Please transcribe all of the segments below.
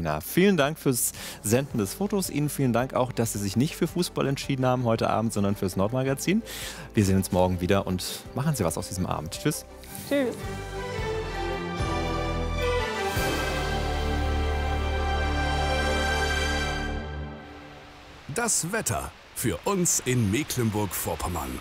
Marina. Vielen Dank fürs Senden des Fotos. Ihnen vielen Dank auch, dass Sie sich nicht für Fußball entschieden haben heute Abend, sondern fürs Nordmagazin. Wir sehen uns morgen wieder und machen Sie was aus diesem Abend. Tschüss. Tschüss. Das Wetter für uns in Mecklenburg-Vorpommern.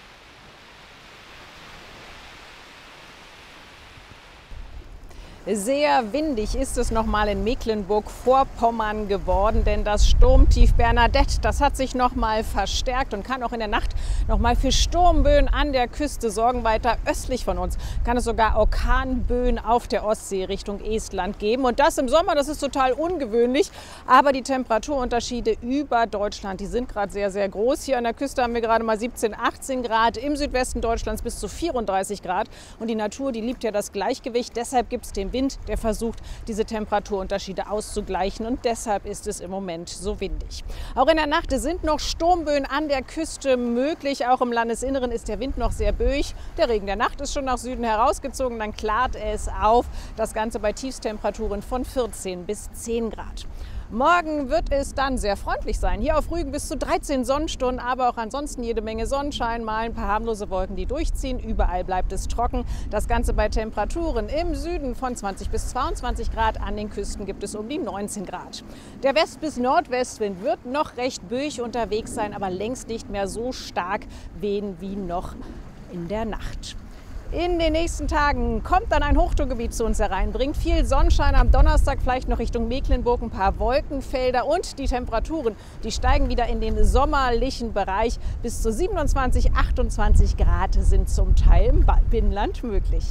Sehr windig ist es nochmal in Mecklenburg-Vorpommern geworden, denn das Sturmtief Bernadette, das hat sich nochmal verstärkt und kann auch in der Nacht nochmal für Sturmböen an der Küste sorgen. Weiter östlich von uns kann es sogar Orkanböen auf der Ostsee Richtung Estland geben. Und das im Sommer, das ist total ungewöhnlich, aber die Temperaturunterschiede über Deutschland, die sind gerade sehr, sehr groß. Hier an der Küste haben wir gerade mal 17, 18 Grad, im Südwesten Deutschlands bis zu 34 Grad. Und die Natur, die liebt ja das Gleichgewicht, deshalb gibt es den Wind, der versucht, diese Temperaturunterschiede auszugleichen, und deshalb ist es im Moment so windig. Auch in der Nacht sind noch Sturmböen an der Küste möglich. Auch im Landesinneren ist der Wind noch sehr böig. Der Regen der Nacht ist schon nach Süden herausgezogen, dann klart es auf. Das Ganze bei Tiefstemperaturen von 14 bis 10 Grad. Morgen wird es dann sehr freundlich sein. Hier auf Rügen bis zu 13 Sonnenstunden, aber auch ansonsten jede Menge Sonnenschein, mal ein paar harmlose Wolken, die durchziehen. Überall bleibt es trocken. Das Ganze bei Temperaturen im Süden von 20 bis 22 Grad. An den Küsten gibt es um die 19 Grad. Der West- bis Nordwestwind wird noch recht böig unterwegs sein, aber längst nicht mehr so stark wehen wie noch in der Nacht. In den nächsten Tagen kommt dann ein Hochdruckgebiet zu uns herein, bringt viel Sonnenschein am Donnerstag, vielleicht noch Richtung Mecklenburg, ein paar Wolkenfelder, und die Temperaturen, die steigen wieder in den sommerlichen Bereich. Bis zu 27, 28 Grad sind zum Teil im Binnenland möglich.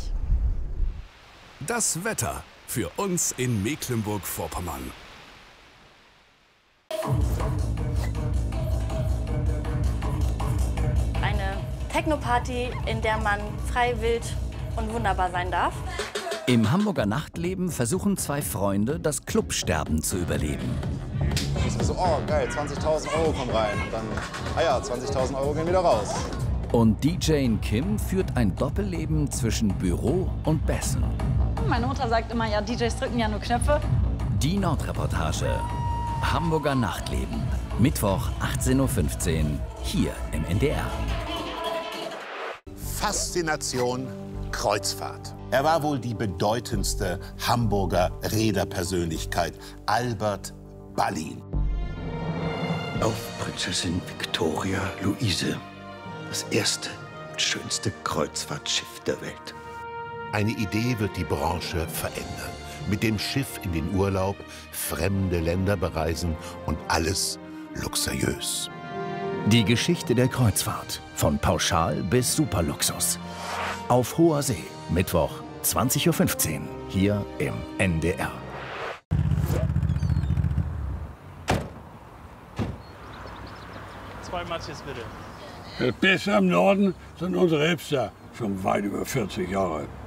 Das Wetter für uns in Mecklenburg-Vorpommern. Eine Techno-Party, in der man frei, wild und wunderbar sein darf. Im Hamburger Nachtleben versuchen zwei Freunde, das Clubsterben zu überleben. Das ist so, oh geil, 20.000 € kommen rein. Und dann, ah ja, 20.000 € gehen wieder raus. Und DJ Kim führt ein Doppelleben zwischen Büro und Bessen. Meine Mutter sagt immer, ja, DJs drücken ja nur Knöpfe. Die Nordreportage. Hamburger Nachtleben. Mittwoch 18:15 Uhr hier im NDR. Faszination Kreuzfahrt. Er war wohl die bedeutendste Hamburger Reederpersönlichkeit, Albert Ballin. Auf Prinzessin Victoria Luise. Das erste und schönste Kreuzfahrtschiff der Welt. Eine Idee wird die Branche verändern. Mit dem Schiff in den Urlaub, fremde Länder bereisen und alles luxuriös. Die Geschichte der Kreuzfahrt. Von Pauschal bis Superluxus. Auf hoher See. Mittwoch 20:15 Uhr hier im NDR. Zwei Matjes bitte. Das Beste am Norden sind unsere Hipster. Schon weit über 40 Jahre.